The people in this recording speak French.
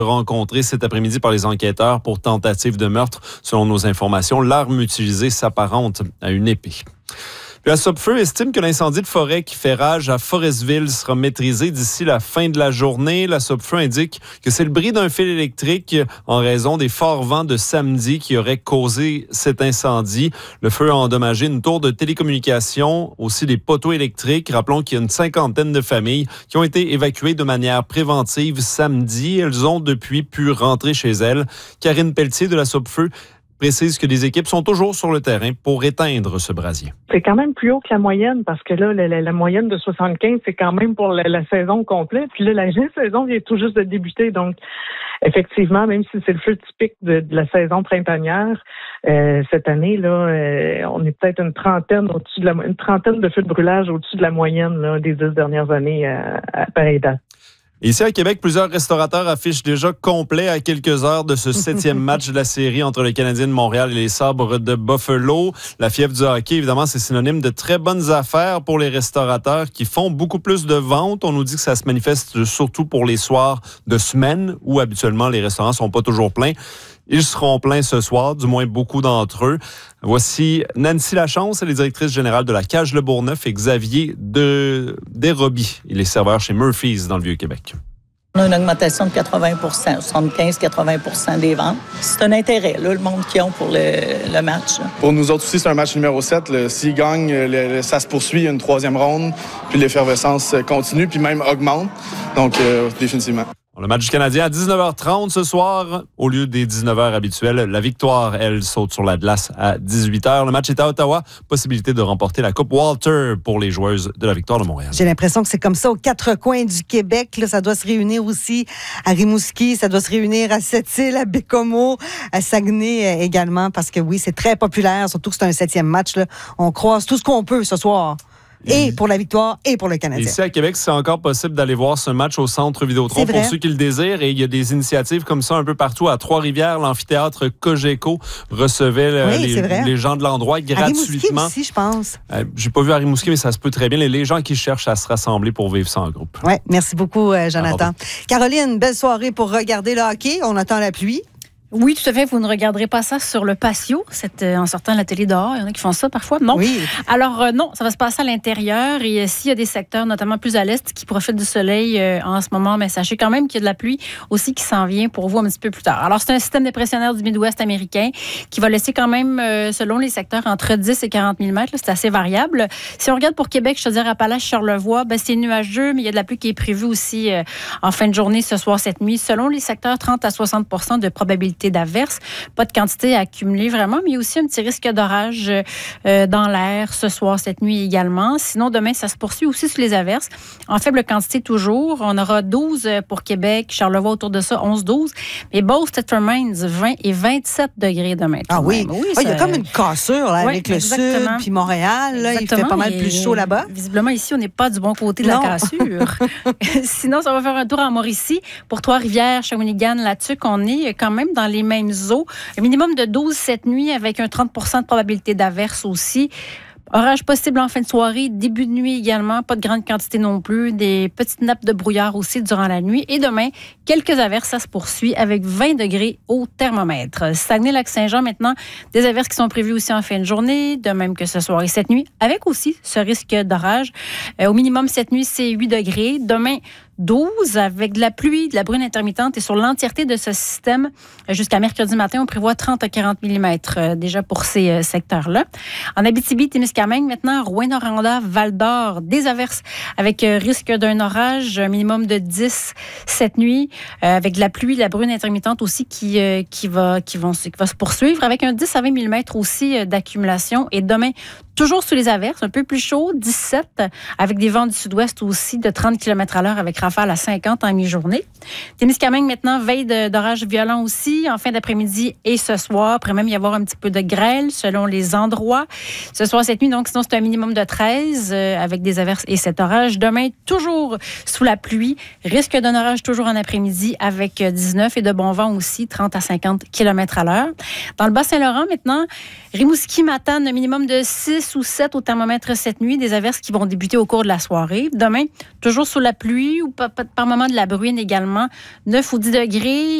rencontré cet après-midi par les enquêteurs pour tentative de meurtre. Selon nos informations, l'arme utilisée s'apparente à une épée. Puis la Sopfeu estime que l'incendie de forêt qui fait rage à Forestville sera maîtrisé d'ici la fin de la journée. La Sopfeu indique que c'est le bris d'un fil électrique en raison des forts vents de samedi qui auraient causé cet incendie. Le feu a endommagé une tour de télécommunication, aussi des poteaux électriques. Rappelons qu'il y a une 50aine de familles qui ont été évacuées de manière préventive samedi. Elles ont depuis pu rentrer chez elles. Karine Pelletier de la Sopfeu précise que les équipes sont toujours sur le terrain pour éteindre ce brasier. C'est quand même plus haut que la moyenne parce que là, la moyenne de 75, c'est quand même pour la saison complète. Puis là, la saison vient tout juste de débuter. Donc, effectivement, même si c'est le feu typique de la saison printanière, cette année, là, on est peut-être une trentaine de feux de brûlage au-dessus de la moyenne là, des 10 dernières années à pareille date. Ici à Québec, plusieurs restaurateurs affichent déjà complet à quelques heures de ce 7e match de la série entre le Canadien de Montréal et les Sabres de Buffalo. La fièvre du hockey, évidemment, c'est synonyme de très bonnes affaires pour les restaurateurs qui font beaucoup plus de ventes. On nous dit que ça se manifeste surtout pour les soirs de semaine où habituellement les restaurants sont pas toujours pleins. Ils seront pleins ce soir, du moins beaucoup d'entre eux. Voici Nancy Lachance, elle est directrice générale de la Cage Le Bourgneuf, et Xavier Desrobies. Il est serveur chez Murphy's dans le Vieux-Québec. On a une augmentation de 80 75-80 des ventes. C'est un intérêt, là, le monde qu'ils ont pour le match. Pour nous autres aussi, c'est un match numéro 7. S'ils gagnent, ça se poursuit, une troisième ronde, puis l'effervescence continue, puis même augmente. Donc, définitivement. Le match du Canadien à 19h30 ce soir, au lieu des 19h habituelles. La victoire, elle, saute sur la glace à 18h. Le match est à Ottawa. Possibilité de remporter la Coupe Walter pour les joueuses de la Victoire de Montréal. J'ai l'impression que c'est comme ça aux quatre coins du Québec. Là, ça doit se réunir aussi à Rimouski, ça doit se réunir à Sept-Îles, à Bécomo, à Saguenay également, parce que oui, c'est très populaire, surtout que c'est un 7e match. Là. On croise tout ce qu'on peut ce soir. Et pour la victoire et pour le Canadien. Ici à Québec, c'est encore possible d'aller voir ce match au Centre Vidéotron pour ceux qui le désirent. Et il y a des initiatives comme ça un peu partout. À Trois-Rivières, l'amphithéâtre Cogeco recevait les gens de l'endroit gratuitement. À Rimouski aussi, je pense. J'ai pas vu à Rimouski, mais ça se peut très bien. Les gens qui cherchent à se rassembler pour vivre ça en groupe. Oui, merci beaucoup, Jonathan. Caroline, belle soirée pour regarder le hockey. On attend la pluie. Oui, tout à fait. Vous ne regarderez pas ça sur le patio, en sortant de la télé dehors. Il y en a qui font ça parfois. Non. Oui. Alors, non, ça va se passer à l'intérieur. Et s'il y a des secteurs, notamment plus à l'est, qui profitent du soleil en ce moment, mais sachez quand même qu'il y a de la pluie aussi qui s'en vient pour vous un petit peu plus tard. Alors, c'est un système dépressionnaire du Midwest américain qui va laisser quand même, selon les secteurs, entre 10 et 40 000 mètres. Là, c'est assez variable. Si on regarde pour Québec, je te dirais Appalaches, Charlevoix, c'est nuageux, mais il y a de la pluie qui est prévue aussi en fin de journée, ce soir, cette nuit. Selon les secteurs, 30 à 60 % de probabilité d'averse. Pas de quantité à accumuler vraiment, mais il y a aussi un petit risque d'orage dans l'air ce soir, cette nuit également. Sinon, demain, ça se poursuit aussi sur les averses. En faible quantité toujours. On aura 12 pour Québec, Charlevoix autour de ça, 11-12. Mais Beauce, Tetford-Mines, 20 et 27 degrés demain. Ah oui? Il y a comme une cassure là, avec le sud puis Montréal. Là, il fait pas mal plus chaud là-bas. Visiblement, ici, on n'est pas du bon côté de la cassure. Sinon, ça va faire un tour en Mauricie. Pour Trois-Rivières, Shawinigan, là-dessus, on est quand même dans les mêmes eaux. Un minimum de 12 cette nuit avec un 30 % de probabilité d'averse aussi. Orage possible en fin de soirée, début de nuit également, pas de grande quantité non plus, des petites nappes de brouillard aussi durant la nuit. Et demain, quelques averses, ça se poursuit avec 20 degrés au thermomètre. Saguenay-Lac-Saint-Jean maintenant, des averses qui sont prévues aussi en fin de journée, de même que ce soir et cette nuit, avec aussi ce risque d'orage. Au minimum cette nuit, c'est 8 degrés. Demain, 12 avec de la pluie, de la bruine intermittente et sur l'entièreté de ce système, jusqu'à mercredi matin, on prévoit 30 à 40 mm déjà pour ces secteurs-là. En Abitibi-Témiscamingue, maintenant, Rouyn-Noranda, Val-d'Or, des averses avec risque d'un orage, un minimum de 10 cette nuit, avec de la pluie, de la bruine intermittente aussi qui va se poursuivre, avec un 10 à 20 mm aussi d'accumulation. Et demain, toujours sous les averses, un peu plus chaud, 17, avec des vents du sud-ouest aussi de 30 km/h avec rafale à 50 en mi-journée. Témiscamingue, maintenant, veille d'orage violent aussi, en fin d'après-midi et ce soir. Pourrait même y avoir un petit peu de grêle selon les endroits. Ce soir, cette nuit, donc, sinon, c'est un minimum de 13 avec des averses et cet orage. Demain, toujours sous la pluie. Risque d'un orage toujours en après-midi avec 19 et de bon vent aussi, 30 à 50 km/h. Dans le Bas-Saint-Laurent, maintenant, Rimouski, Matane, un minimum de 6 6 ou 7 au thermomètre cette nuit. Des averses qui vont débuter au cours de la soirée. Demain, toujours sous la pluie ou par moment de la bruine également. 9 ou 10 degrés.